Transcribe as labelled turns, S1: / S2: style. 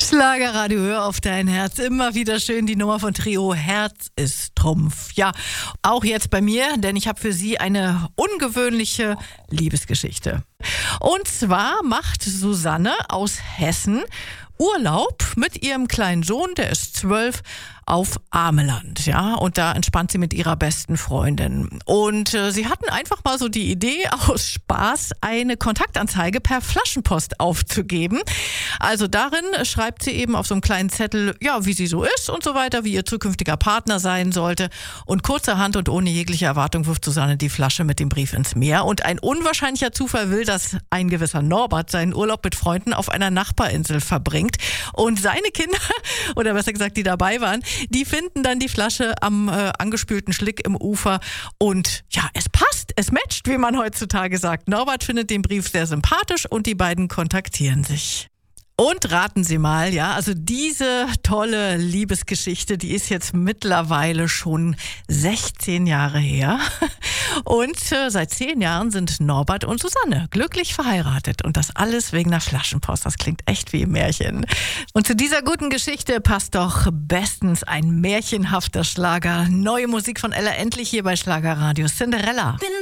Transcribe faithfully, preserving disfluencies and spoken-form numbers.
S1: Schlagerradio, hör auf dein Herz. Immer wieder schön die Nummer von Trio Herz ist Trumpf. Ja, auch jetzt bei mir, denn ich habe für Sie eine ungewöhnliche Liebesgeschichte. Und zwar macht Susanne aus Hessen Urlaub mit ihrem kleinen Sohn, der ist zwölf, auf Ameland, ja, und da entspannt sie mit ihrer besten Freundin. Und äh, sie hatten einfach mal so die Idee, aus Spaß eine Kontaktanzeige per Flaschenpost aufzugeben. Also darin schreibt sie eben auf so einem kleinen Zettel, ja, wie sie so ist und so weiter, wie ihr zukünftiger Partner sein sollte. Und kurzerhand und ohne jegliche Erwartung wirft Susanne die Flasche mit dem Brief ins Meer. Und ein unwahrscheinlicher Zufall will, dass ein gewisser Norbert seinen Urlaub mit Freunden auf einer Nachbarinsel verbringt. Und seine Kinder, oder besser gesagt, die dabei waren, die finden dann die Flasche am äh, angespülten Schlick im Ufer und ja, es passt, es matcht, wie man heutzutage sagt. Norbert findet den Brief sehr sympathisch und die beiden kontaktieren sich. Und raten Sie mal, ja, also diese tolle Liebesgeschichte, die ist jetzt mittlerweile schon sechzehn Jahre her. Und äh, seit zehn Jahren sind Norbert und Susanne glücklich verheiratet. Und das alles wegen einer Flaschenpost. Das klingt echt wie ein Märchen. Und zu dieser guten Geschichte passt doch bestens ein märchenhafter Schlager. Neue Musik von Ella Endlich hier bei Schlagerradio. Cinderella.